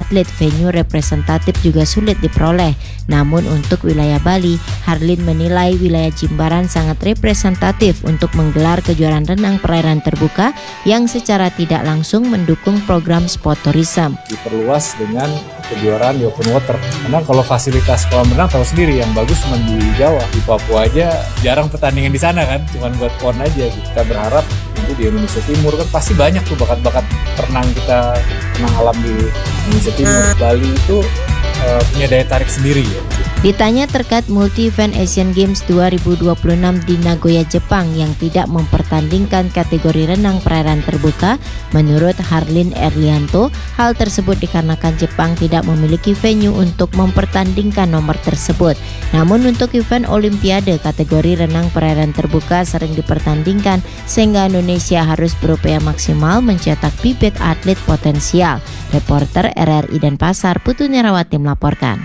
atlet, venue representatif juga sulit diperoleh. Namun untuk wilayah Bali, Harlin menilai wilayah Jimbaran sangat representatif untuk menggelar kejuaraan renang perairan terbuka yang secara tidak langsung mendukung program sport tourism. Diperluas dengan kejuaraan di open water. Karena kalau fasilitas kolam renang tahu sendiri yang bagus cuma di Jawa. Di Papua aja jarang pertandingan di sana kan, cuma buat pon aja. Kita berharap itu di Indonesia Timur kan pasti banyak tuh bakat-bakat renang kita, renang alam di Indonesia Timur. Bali itu punya daya tarik sendiri ya. Ditanya terkait multi-event Asian Games 2026 di Nagoya, Jepang yang tidak mempertandingkan kategori renang perairan terbuka, menurut Harlin Erlianto, hal tersebut dikarenakan Jepang tidak memiliki venue untuk mempertandingkan nomor tersebut. Namun untuk event Olimpiade kategori renang perairan terbuka sering dipertandingkan sehingga Indonesia harus berupaya maksimal mencetak bibit atlet potensial. Reporter RRI Denpasar, Putu Nerawati melaporkan.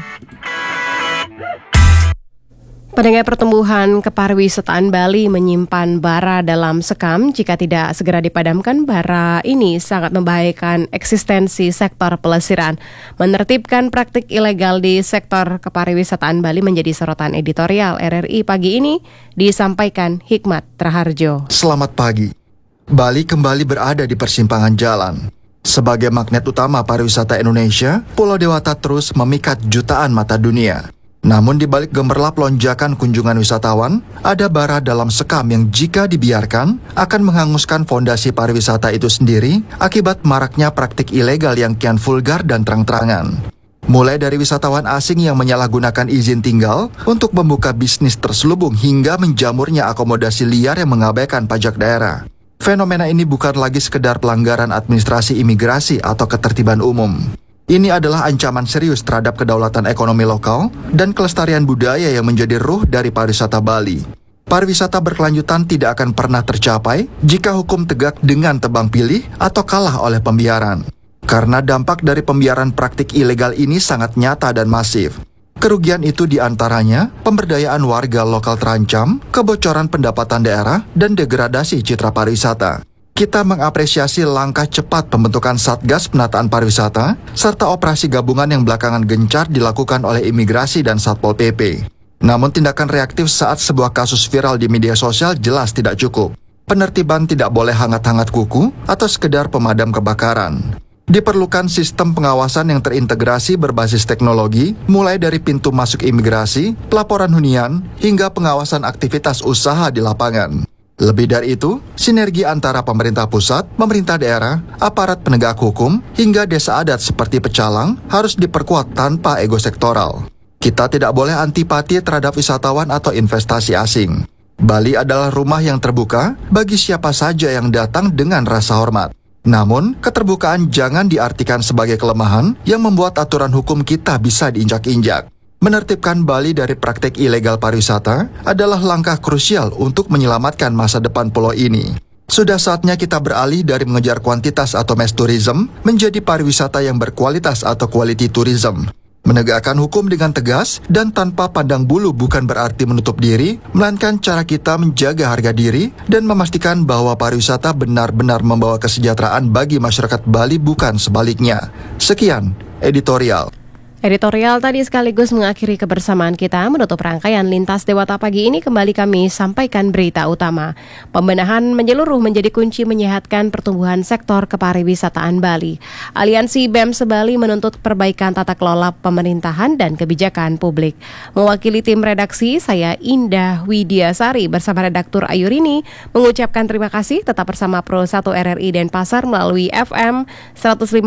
Pendengar, pertumbuhan kepariwisataan Bali menyimpan bara dalam sekam. Jika tidak segera dipadamkan, bara ini sangat membahayakan eksistensi sektor pelesiran. Menertibkan praktik ilegal di sektor kepariwisataan Bali menjadi sorotan editorial RRI pagi ini, disampaikan Hikmat Traharjo. Selamat pagi. Bali kembali berada di persimpangan jalan. Sebagai magnet utama pariwisata Indonesia, Pulau Dewata terus memikat jutaan mata dunia. Namun di balik gemerlap lonjakan kunjungan wisatawan, ada bara dalam sekam yang jika dibiarkan akan menghanguskan fondasi pariwisata itu sendiri akibat maraknya praktik ilegal yang kian vulgar dan terang-terangan. Mulai dari wisatawan asing yang menyalahgunakan izin tinggal untuk membuka bisnis terselubung hingga menjamurnya akomodasi liar yang mengabaikan pajak daerah. Fenomena ini bukan lagi sekedar pelanggaran administrasi imigrasi atau ketertiban umum. Ini adalah ancaman serius terhadap kedaulatan ekonomi lokal dan kelestarian budaya yang menjadi ruh dari pariwisata Bali. Pariwisata berkelanjutan tidak akan pernah tercapai jika hukum tegak dengan tebang pilih atau kalah oleh pembiaran. Karena dampak dari pembiaran praktik ilegal ini sangat nyata dan masif. Kerugian itu diantaranya pemberdayaan warga lokal terancam, kebocoran pendapatan daerah, dan degradasi citra pariwisata. Kita mengapresiasi langkah cepat pembentukan Satgas Penataan Pariwisata, serta operasi gabungan yang belakangan gencar dilakukan oleh imigrasi dan Satpol PP. Namun tindakan reaktif saat sebuah kasus viral di media sosial jelas tidak cukup. Penertiban tidak boleh hangat-hangat kuku atau sekedar pemadam kebakaran. Diperlukan sistem pengawasan yang terintegrasi berbasis teknologi, mulai dari pintu masuk imigrasi, pelaporan hunian, hingga pengawasan aktivitas usaha di lapangan. Lebih dari itu, sinergi antara pemerintah pusat, pemerintah daerah, aparat penegak hukum, hingga desa adat seperti pecalang harus diperkuat tanpa ego sektoral. Kita tidak boleh antipati terhadap wisatawan atau investasi asing. Bali adalah rumah yang terbuka bagi siapa saja yang datang dengan rasa hormat. Namun, keterbukaan jangan diartikan sebagai kelemahan yang membuat aturan hukum kita bisa diinjak-injak. Menertibkan Bali dari praktik ilegal pariwisata adalah langkah krusial untuk menyelamatkan masa depan pulau ini. Sudah saatnya kita beralih dari mengejar kuantitas atau mass tourism menjadi pariwisata yang berkualitas atau quality tourism. Menegakkan hukum dengan tegas dan tanpa pandang bulu bukan berarti menutup diri, melainkan cara kita menjaga harga diri dan memastikan bahwa pariwisata benar-benar membawa kesejahteraan bagi masyarakat Bali, bukan sebaliknya. Sekian, editorial. Editorial tadi sekaligus mengakhiri kebersamaan kita. Menutup rangkaian Lintas Dewata pagi ini, kembali kami sampaikan berita utama. Pembenahan menyeluruh menjadi kunci menyehatkan pertumbuhan sektor kepariwisataan Bali. Aliansi BEMS Bali menuntut perbaikan tata kelola pemerintahan dan kebijakan publik. Mewakili tim redaksi, saya Indah Widiasari bersama redaktur Ayurini mengucapkan terima kasih. Tetap bersama Pro 1 RRI Denpasar melalui FM 105,2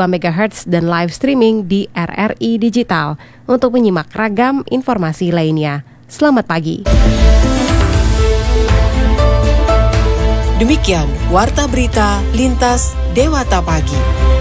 MHz dan live streaming di RRI Digital untuk menyimak ragam informasi lainnya. Selamat pagi. Demikian Warta Berita Lintas Dewata Pagi.